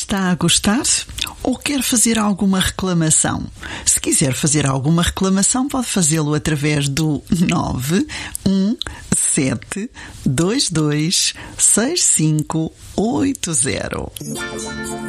Está a gostar? Ou quer fazer alguma reclamação? Se quiser fazer alguma reclamação, pode fazê-lo através do 917226580.